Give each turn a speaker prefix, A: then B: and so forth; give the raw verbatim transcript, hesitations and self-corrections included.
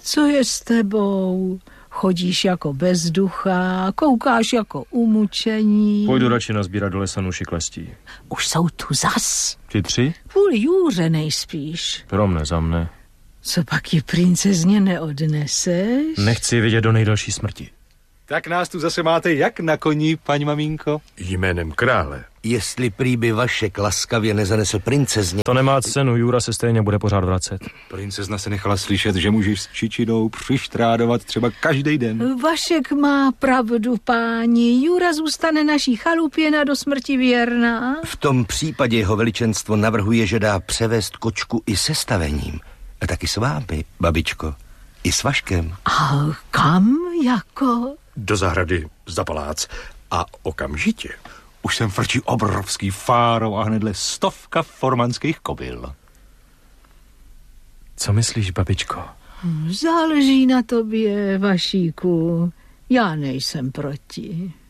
A: Co je s tebou? Chodíš jako bezducha, koukáš jako umučení.
B: Pojdu radši nazbírat do lesa nuši klestí.
A: Už jsou tu zas.
B: Ty tři?
A: Kvůli Jůře nejspíš.
B: Pro mne, za mne.
A: Co pak ji princezně neodneseš?
B: Nechci vidět do nejdelší smrti.
C: Tak nás tu zase máte jak na koni, paní maminko?
D: Jménem krále.
E: Jestli prý by Vašek laskavě nezanesl princezně.
B: To nemá cenu, Jura se stejně bude pořád vracet.
C: Princezna se nechala slyšet, že můžeš s Čičinou přištrádovat třeba každý den.
A: Vašek má pravdu, páni. Jura zůstane naší chalupěna do smrti věrná.
E: V tom případě jeho veličenstvo navrhuje, že dá převést kočku i se stavením. A taky s vámi, babičko. I s Vaškem.
A: A kam jako?
D: Do zahrady za palác a okamžitě.
C: Už sem frčí obrovský fáro a hnedle stovka formanských kobyl.
B: Co myslíš, babičko?
A: Záleží na tobě, Vašíku. Já nejsem proti.